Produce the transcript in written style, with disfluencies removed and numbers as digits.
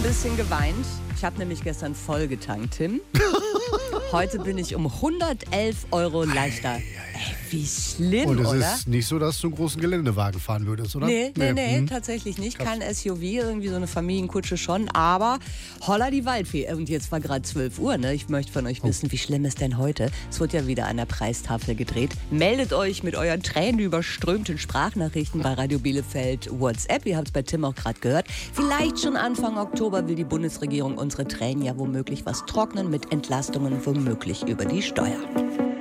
bisschen geweint. Ich habe nämlich gestern voll getankt, Tim. Heute bin ich um 111 € leichter. Ey, wie schlimm, Und es oder? ist nicht so, dass du einen großen Geländewagen fahren würdest, oder? Nee, tatsächlich nicht. Krass. Kein SUV, irgendwie so eine Familienkutsche schon. Aber holla die Waldfee. Und jetzt war gerade 12 Uhr, ne? Ich möchte von euch wissen, wie schlimm ist denn heute? Es wird ja wieder an der Preistafel gedreht. Meldet euch mit euren tränenüberströmten Sprachnachrichten bei Radio Bielefeld WhatsApp. Ihr habt es bei Tim auch gerade gehört. Vielleicht schon Anfang Oktober will die Bundesregierung unsere Tränen ja womöglich was trocknen mit Entlastungen womöglich über die Steuer.